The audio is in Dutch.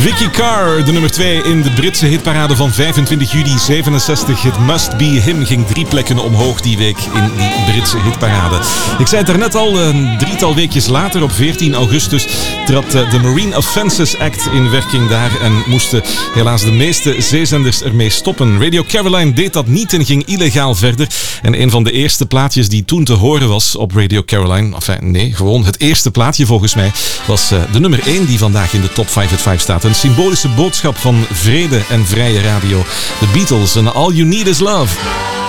Vicky Carr, de nummer 2 in de Britse hitparade van 25 juli 67. It Must Be Him ging 3 plekken omhoog die week in die Britse hitparade. Ik zei het daarnet al, een drietal weekjes later, op 14 augustus, trad de Marine Offenses Act in werking daar en moesten helaas de meeste zeezenders ermee stoppen. Radio Caroline deed dat niet en ging illegaal verder. En een van de eerste plaatjes die toen te horen was op Radio Caroline, gewoon het eerste plaatje volgens mij, was de nummer 1 die vandaag in de top 5 at 5 staat. Een symbolische boodschap van vrede en vrije radio. The Beatles en All You Need Is Love.